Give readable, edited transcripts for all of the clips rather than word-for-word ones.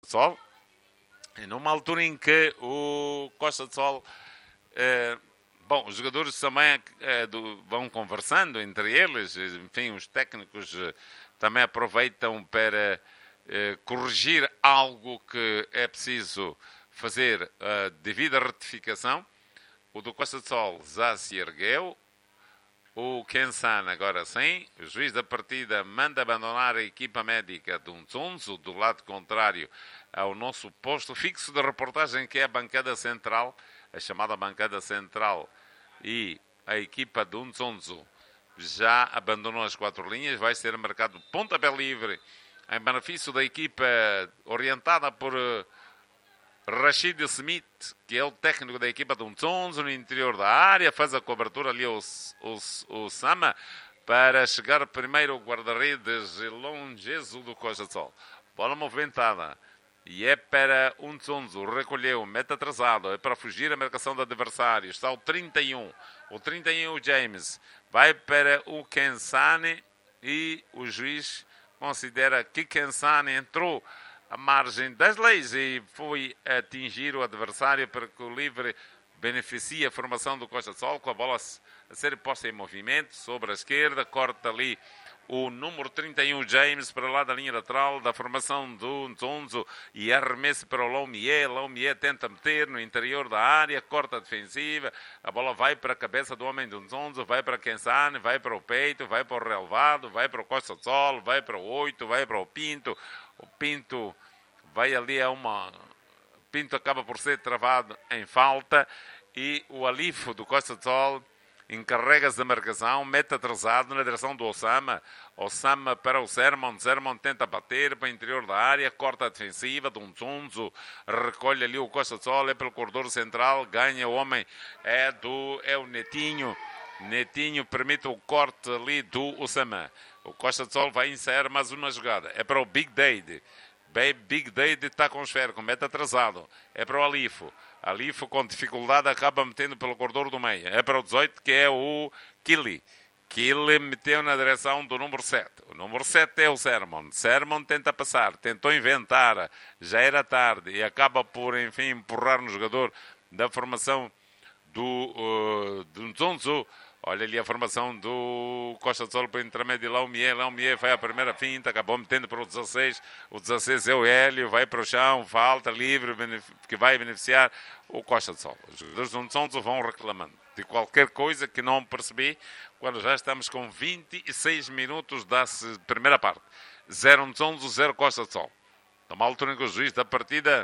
Sol, e numa altura em que o Costa de Sol, bom, os jogadores também vão conversando entre eles, enfim, os técnicos também aproveitam para corrigir algo que é preciso fazer a devida retificação. O do Costa de Sol já se ergueu. O Kensan agora sim. O juiz da partida manda abandonar a equipa médica de Nzonzo, do lado contrário ao nosso posto fixo de reportagem, que é a bancada central, a chamada bancada central. E a equipa do Nzonzo já abandonou as 4 linhas. Vai ser marcado pontapé livre em benefício da equipa orientada por Rashid Smith, que é o técnico da equipa do Nzonzo, no interior da área. Faz a cobertura ali o Sama para chegar primeiro o guarda-redes Longezo do Costa de Sol. Bola movimentada. E é para o Nzonzo. Recolheu, mete atrasado. É para fugir a marcação do adversário. Está o 31. O 31, o James. Vai para o Kensane. E o juiz considera que Kensane entrou à margem das leis e foi atingir o adversário para que o livre beneficie a formação do Costa de Sol, com a bola a ser posta em movimento sobre a esquerda. Corta ali o número 31, James, para lá da linha lateral da formação do Nzonzo e arremessa para o Laumier. Laumier tenta meter no interior da área, corta a defensiva. A bola vai para a cabeça do homem do Nzonzo, vai para Kensane, vai para o peito, vai para o relevado, vai para o Costa de Sol, vai para o 8, vai para o Pinto. O Pinto vai ali a uma... Pinto acaba por ser travado em falta e o Alifo do Costa de Sol encarrega-se da marcação, mete atrasado na direção do Osama. Osama para o Sermon. Sermon tenta bater para o interior da área, corta a defensiva do Nzonzo, recolhe ali o Costa de Sol, é pelo corredor central, ganha o homem, é o Netinho. Netinho permite o corte ali do Osama. O Costa de Sol vai ensaiar mais uma jogada. É para o Big Dade. Big Dade está com o esférico, mete atrasado. É para o Alifo. Alifo com dificuldade acaba metendo pelo corredor do meio. É para o 18, que é o Kili. Kili meteu na direção do número 7. O número 7 é o Sermon. Sermon tenta passar, tentou inventar. Já era tarde e acaba por, enfim, empurrar no jogador da formação do Nzonzo. Olha ali a formação do Costa de Sol para o intermédio de Laumier. Laumier vai à primeira finta, acabou metendo para o 16. O 16 é o Hélio, vai para o chão, falta livre, que vai beneficiar o Costa de Sol. Os jogadores do Nzonzo vão reclamando de qualquer coisa que não percebi, quando já estamos com 26 minutos da primeira parte. 0 Nzonzo, 0 Costa de Sol. Numa altura em que o juiz da partida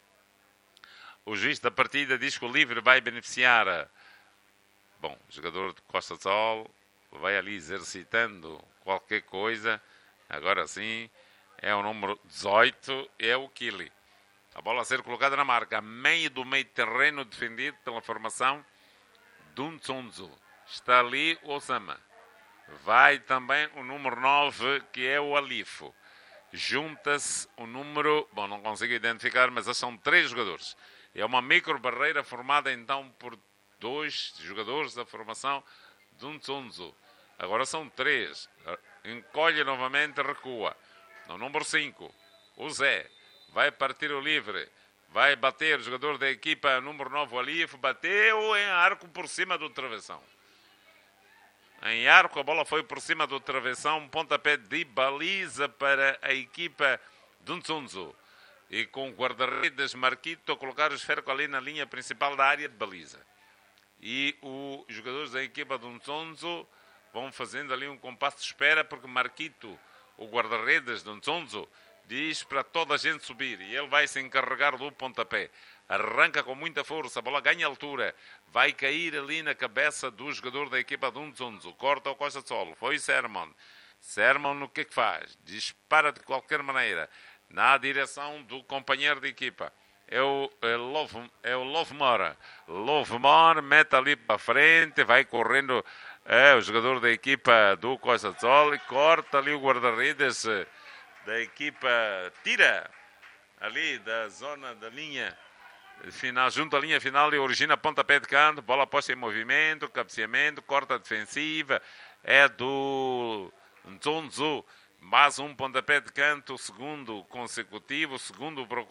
diz que o livre vai beneficiar. Bom, o jogador de Costa de Sol vai ali exercitando qualquer coisa. Agora sim, é o número 18, é o Kili. A bola a ser colocada na marca, a meio do meio terreno, defendido pela formação do Nzonzo. Está ali o Osama. Vai também o número 9, que é o Alifo. Junta-se o número... Bom, não consigo identificar, mas são 3 jogadores. É uma micro barreira formada então por 2 jogadores da formação do Nzonzo. Agora são 3. Encolhe novamente, recua. No número 5, o Zé. Vai partir o livre. Vai bater o jogador da equipa número 9, o Alif. Bateu em arco por cima do travessão. Em arco, a bola foi por cima do travessão. Um pontapé de baliza para a equipa do Nzonzo. E com o guarda-redes Marquito a colocar o esférico ali na linha principal da área de baliza. E os jogadores da equipa do Nzonzo vão fazendo ali um compasso de espera, porque Marquito, o guarda-redes do Nzonzo, diz para toda a gente subir. E ele vai se encarregar do pontapé. Arranca com muita força, a bola ganha altura. Vai cair ali na cabeça do jogador da equipa do Nzonzo. Corta o Costa de Sol. Foi Sermon. Sermon o que é que faz? Dispara de qualquer maneira na direção do companheiro de equipa. É o Lovemore. Lovemore mete ali para frente, vai correndo o jogador da equipa do Costa de Sol e corta ali o guarda-redes da equipa, tira ali da zona da linha final, junto à linha final, e origina pontapé de canto, bola posta em movimento, cabeceamento, corta defensiva, é do Nzonzo. mais um pontapé de canto, segundo consecutivo, segundo